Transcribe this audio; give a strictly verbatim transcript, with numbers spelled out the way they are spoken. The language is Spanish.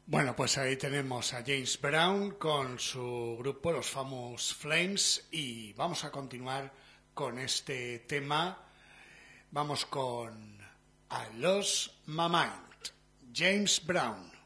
Bueno, pues ahí tenemos a James Brown con su grupo, los Famous Flames, y vamos a continuar con este tema. Vamos con I Lost My Mind, James Brown.